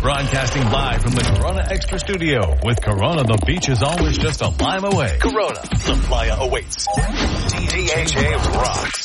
Broadcasting live from the Corona Extra Studio. With Corona, the beach is always just a mile away. Corona, the playa awaits. DHA rocks.